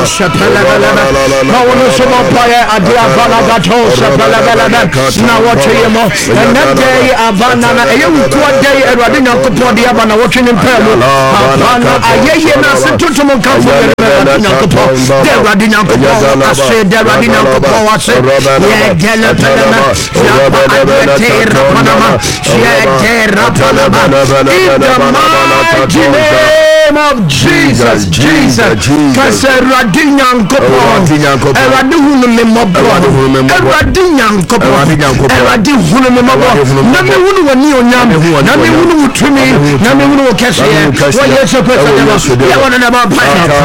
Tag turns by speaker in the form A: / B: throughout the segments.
A: na wono so paye adia bala gato sepelebele na wote yemo enade abana na eyuto day Erade Nyankopon de abana wote ne mpemu abana ayeye na setutum kanfo Erade Nyankopon de Erade Nyankopon ase de Erade Nyankopon ase ye gele pelema in the mighty name of Jesus. Cause Erade Nyankopon Erade hunu me mobo Erade Nyankopon Erade hunu me mobo na me hunu wani onyam na me hunu utumi na me hunu okese wo Yesu Kristo ya wona na ba pa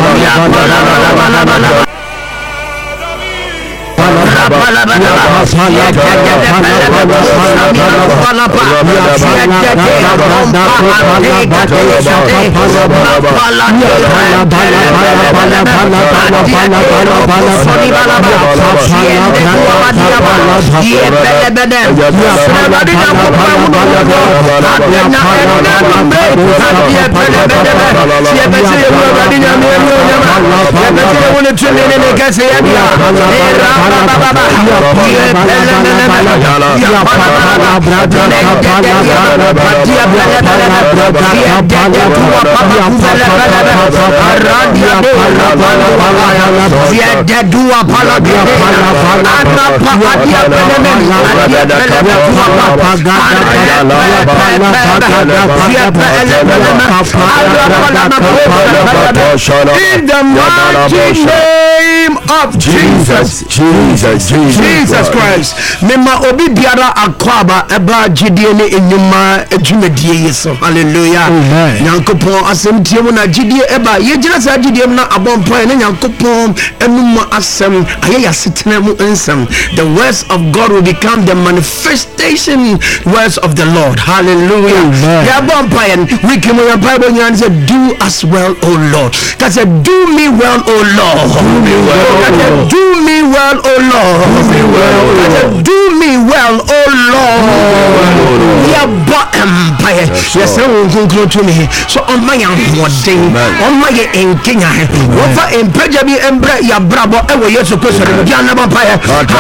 A: in the mighty name of Jesus Christ. Mema obi biara akwaba eba gidie ne enyuma adwumadie yeso. Hallelujah. Nyankopon asem tie mu na gidie eba ye gira sa gidie na abompa ne Nyankopon enuma asem ayaya setena mu ensem. The words of God will become the manifestation words of the Lord. Hallelujah. Ya bompa en we can we Bible nyan say do us well, O Lord. Cause do me well, O Lord. Do me well, O Lord. Do me well, O Lord. Ya ba empire. Yes, I will conclude to me. So on my wedding, on my enkenya. What empeja bi embra ya brabo ewe Yesu Kristo ya na empire.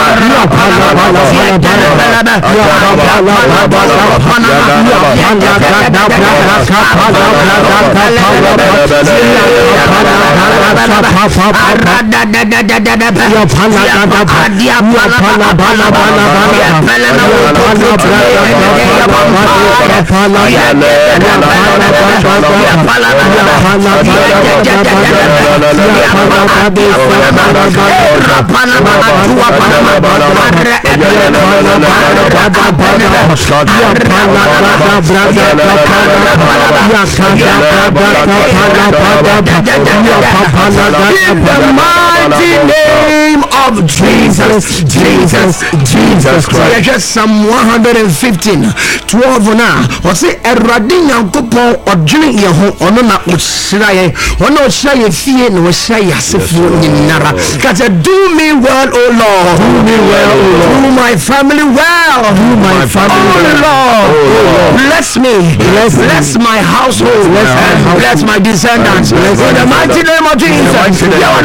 A: In the mighty name of Jesus Christ. Just Psalm 115 12 now. Or say Erade Nyankopon odwene ye ho ono na osiraye ono osiraye fie na osiraye asefo nyinara. Cause do me well, O Lord. Do my family well. Lord. Bless me. Bless my household. Bless my descendants. In the mighty name of Jesus.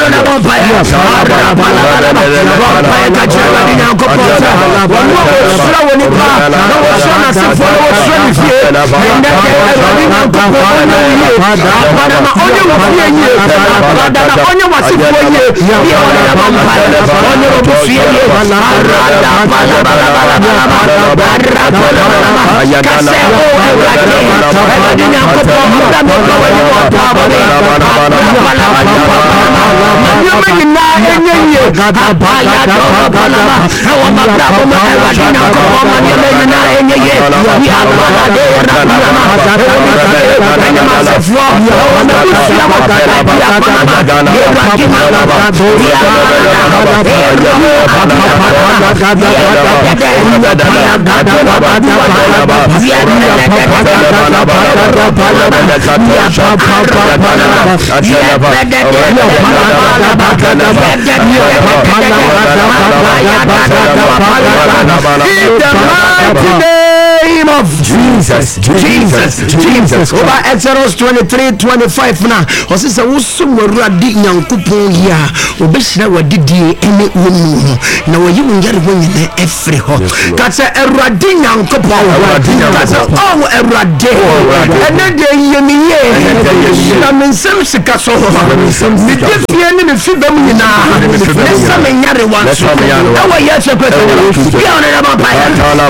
A: Name of Jesus. Over Exodus 23:25 now. Osisa wusum Erade Nyankopon ya obesira wadidie ene wonu na wayi wonyare wonyene efre ho kasa Erade Nyankopon kasa oh Erade ene de yemiye na mensem sika so me defie ne me fiba mu nyina esa me nyare wanso awa yeso kweto ya ona na baba ya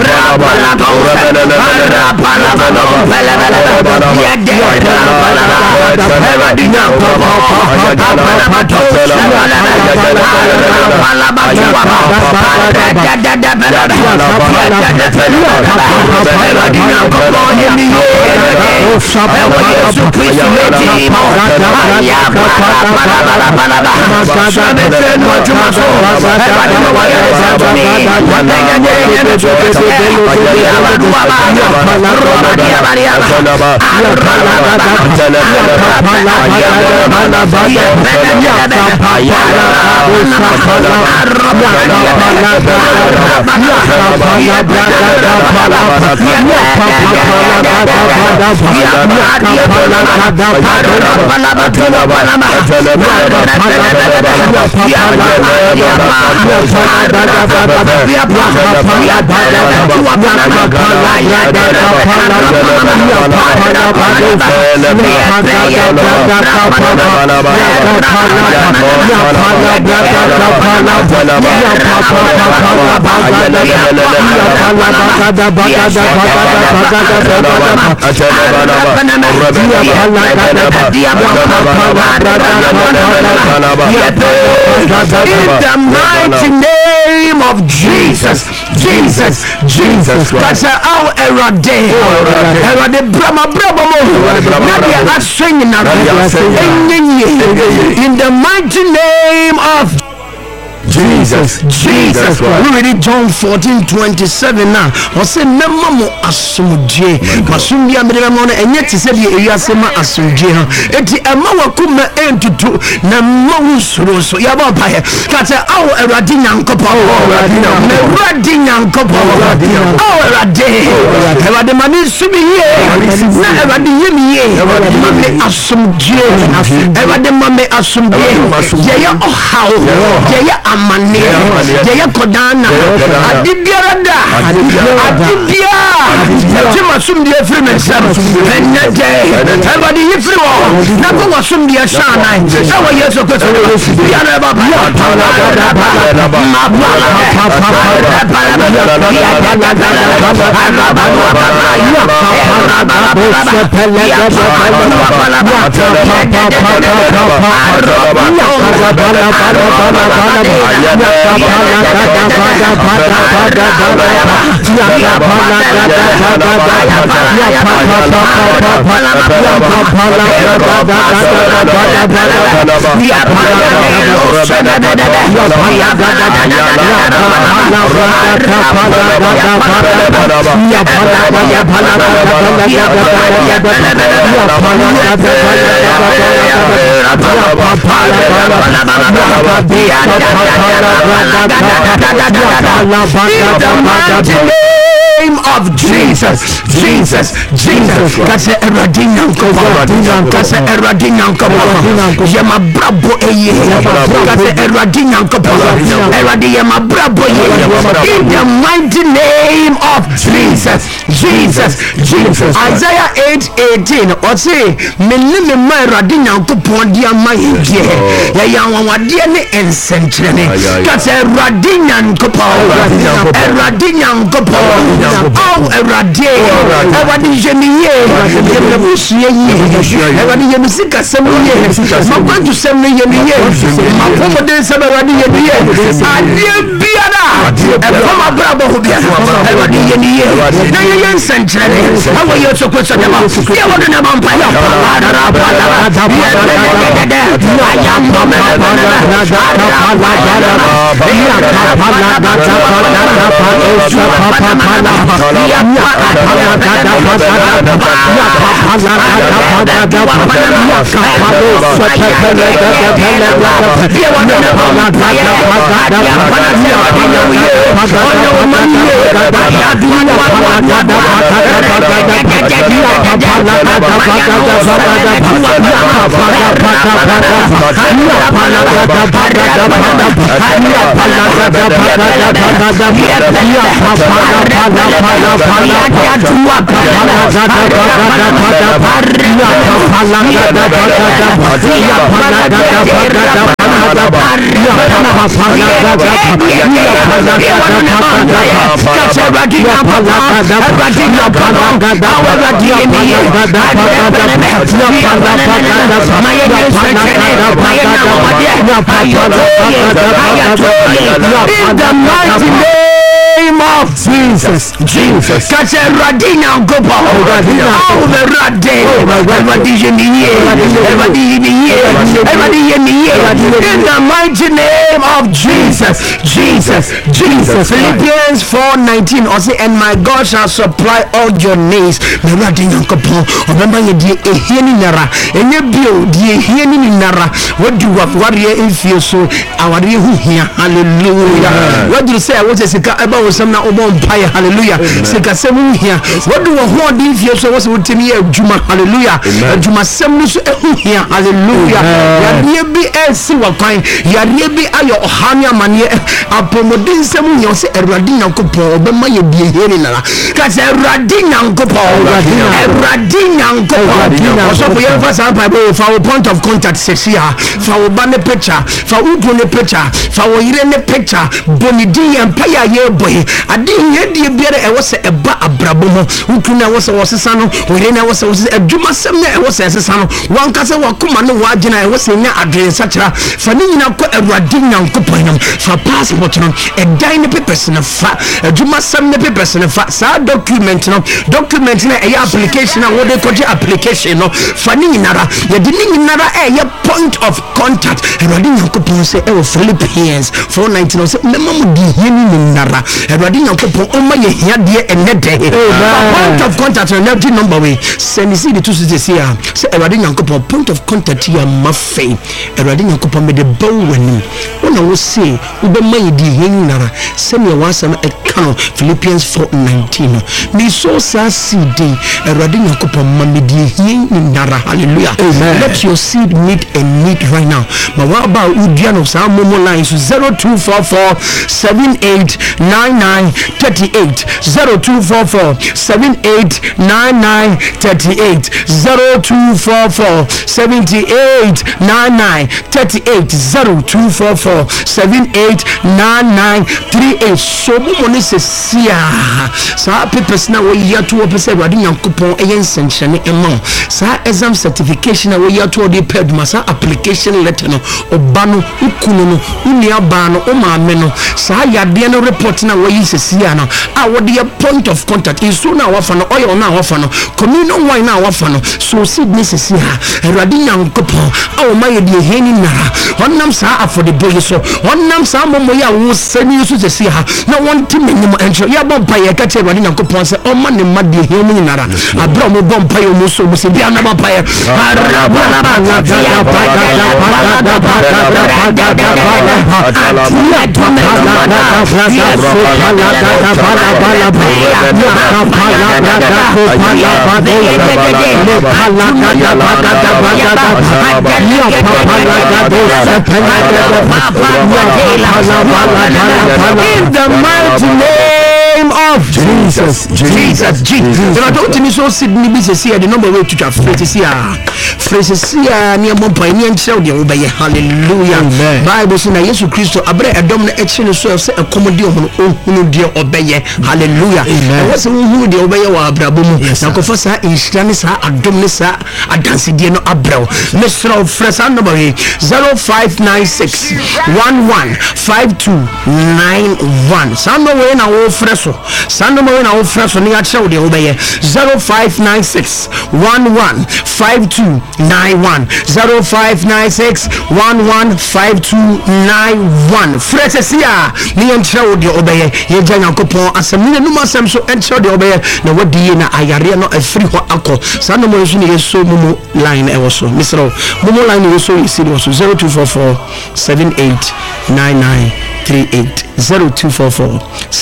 A: the mighty name of Jesus. That's our Erade Brahma in the mighty name of Jesus. We read John 14:27 now. I say memo mo asumdie. Masumdia medemo na enye ti se die ewiase ma asumdie ha. Enti ema wakuma entutu na mo usuro so. Ya ba pa he. Ka say awo Erade Nyankopon. Erade Nyankopon. Awo Erade mani subi ye. Na Erade yemi ye. Mame asumdie. Erade mame asumdie. Ye ya ohaw. Ye ya amane ye kodana adibiarada adibia tima sumdi efri mensam enede everybody yefri wo na ko wasumdi shana na wo yeso ko ya na baba name of Jesus. Kase Erade Nyankopon. Kase Erade Nyankopon. Yema brabo eye. Kase Erade Nyankopon. Erade yema brabo eye. In the mighty name of Jesus. Isaiah 8:18. Ose menime ma Erade Nyankopon dia ma ye. Ya yanwade ne ensentrene. Kase Erade Nyankopon. Erade Nyankopon. Oh, Erade, Erade Jemiye, Yemebusiye, Erade Yemisika Samuye, Mabantu Samuye, Mapomo Samuye, Adie Biana, Epoma Brabo Bia, Erade Yemiye, Nayan Centrale, how are you so close to them? You want to know Empire? I am name of Jesus. Catch a radina and go power. Oh, the radin. In the mighty name of Jesus. Philippians 4:19 also, and my God shall supply all your needs. The radina and go power. Remember, you did a healing nara, and you build the healing nara. What do you have? What do you feel so? Our here. Hallelujah. What do you say? I want to say about some now empire. Hallelujah. Say Kasemu here. What do you want if you so was with me? Juma. Hallelujah. Juma Semu here. Hallelujah. Ya be else what kind. Ya be ayo hamia manie. Apomodin Semu you say Radina Kopo. Bema ye be here na. Cause Radina Kopo. Radina Kopo. Also for your first Bible for our point of contact says here. For our banner picture. For our picture. For our irene picture. Bonidi empire ye boy. Adi ye biere e wose eba abrabomo. Ukuna wose sano. Irene wose adwuma semne e wose sano. Wankase wakuma no wagina e wose nya adwen sachira. Fa ni nyina ko Awurade Nyankopon nam. Fa passport no e dan ne papers na fa. Adwuma semne papers na fa. Sa document no e application na wode koji application no. Fa ni nyinara ye di ni nyinara e ye point of contact. Awurade Nyankopon se e wo Philippians 4:19 no se mema mu di hini nyinara. Awurade Nyankopon o ma ye hia de enede. Point of contact na the number we send see the two cities here. Say Awurade Nyankopon point of contact here ma fe. Awurade Nyankopon me de bawo wani. Ona wo se wo be ma ye di hini nyinara. Se me wasa no e kan Philippians 4:19. Me so sa CD Awurade Nyankopon ma me di hini nyinara. Hallelujah. Let your seed meet a need right now. Ma wa ba udua no sa momo line so 0244 789938 0244 789938 0244 789938 0244 789938 so momo ne se sia sa papers na we ya to opese Awurade Nyankopon eyen senchene emo sa exam certification na we ya to the ped masa application letter no obano ukunu no unia ba no o maame no sa yade no report na we yi sesia no a wo de point of contact isu na wafa no oyo na wafa no communal wine na wafa no so sidney sesia Awurade Nyankopon a o ma ye de heni nara onnam sa afode boy so onnam sa momo ya wo sani isu sesia na won ti menyim encho ya bompa ye ka che Awurade Nyankopon se o ma ne ma de heni nara abra mo bompa ye mo so mo se bia na bompa ye in the mighty name of Jesus. I don't me so Sydney be see the number way to phrases here near Montpellier and show the obey. Hallelujah. Bible says Jesus Christ abre adom na echi so say accommodate on dear obey. Hallelujah. What's who the obey wa abrabomu na ko fa sa instance sa adom ne sa adanse die no abraw. Mr. Fresa number 0596 115291. Sando we na wo freso. Sando we na wo freso ni a show the obey. 0596 115291 0596 115291. Fresesia ni encho de obey ye Nyankopon asemine no masem so encho de obey na wadi na ayare no afiri ho akọ sano mo so ni yeso mumu line e wo so misro mumu line yeso isi wo so 0244 7899 9938 0244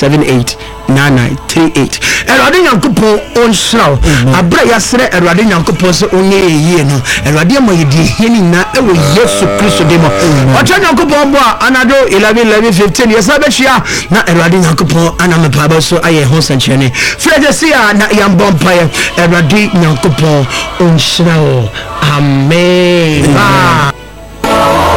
A: 789938. Erade Nyankopon onhraw abra yasre erade Nyankopon se onye yie no erade ma yedi hini na ewo Yesu Kristo demo ocha Nyankopon bo anado 11:15 yesabehia na erade Nyankopon anamepaba so aye ho sanchene Fredesia na yambompaye erade Nyankopon onhraw amen.